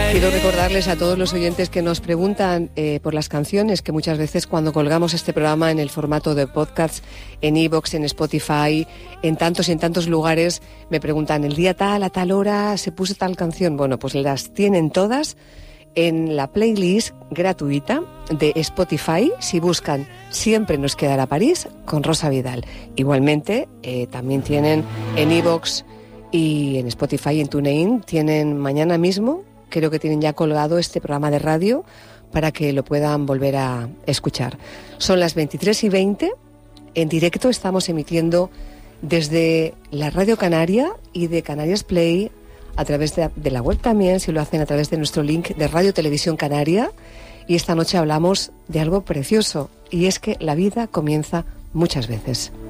Quiero recordarles a todos los oyentes que nos preguntan por las canciones, que muchas veces cuando colgamos este programa en el formato de podcast, en iVoox, en Spotify, en tantos y en tantos lugares, me preguntan, el día tal, a tal hora, se puso tal canción. Bueno, pues las tienen todas en la playlist gratuita de Spotify. Si buscan Siempre nos quedará París con Rosa Vidal. Igualmente, también tienen en iVoox y en Spotify y en TuneIn, tienen mañana mismo, creo que tienen ya colgado este programa de radio para que lo puedan volver a escuchar. Son las 23:20, en directo estamos emitiendo desde la Radio Canaria y de Canarias Play, a través de la web también, si lo hacen a través de nuestro link de Radio Televisión Canaria. Y esta noche hablamos de algo precioso, y es que la vida comienza muchas veces.